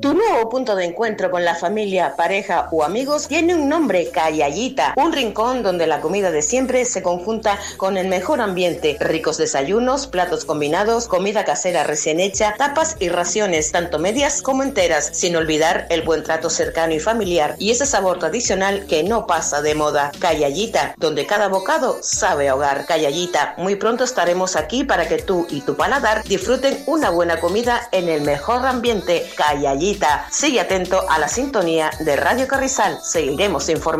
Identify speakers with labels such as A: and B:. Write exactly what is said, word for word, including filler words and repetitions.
A: Tu nuevo punto de encuentro con la familia, pareja o amigos tiene un nombre: Callallita, un rincón donde la comida de siempre se conjunta con el mejor ambiente, ricos desayunos, platos combinados, comida casera recién hecha, tapas y raciones, tanto medias como enteras, sin olvidar el buen trato cercano y familiar y ese sabor tradicional que no pasa de moda. Callallita, donde cada bocado sabe a hogar. Callallita, muy pronto estaremos aquí para que tú y tu paladar disfruten una buena comida en el mejor ambiente. Callallita, sigue atento a la sintonía de Radio Carrizal, seguiremos informando.